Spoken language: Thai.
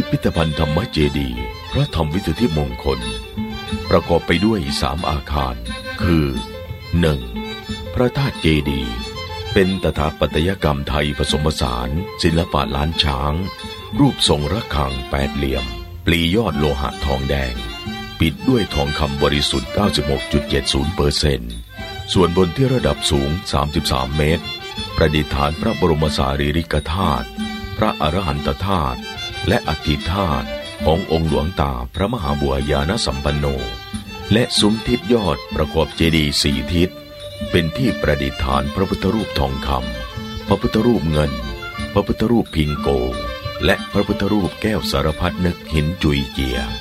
พิพิธภัณฑ์ธรรมเจดีย์พระธรรมวิสุทธิมงคลประกอบไปด้วย3อาคารคือ 1. พระธาตุเจดีย์เป็นสถาปัตยกรรมไทยผสมผสานศิลปะล้านช้างรูปทรงระฆังแปดเหลี่ยมปลียอดโลหะทองแดงปิดด้วยทองคำบริสุทธิ์ 96.70% ส่วนบนที่ระดับสูง33 เมตรประดิษฐานพระบรมสารีริกธาตุพระอรหันตธาตุและอธิธาตุขององค์หลวงตาพระมหาบัวญาณสัมปันโนและซุ้มทิศยอดประกอบเจดีย์4 ทิศเป็นที่ประดิษฐานพระพุทธรูปทองคำพระพุทธรูปเงินพระพุทธรูปพิงโกและพระพุทธรูปแก้วสารพัดนึกหินจุยเจีย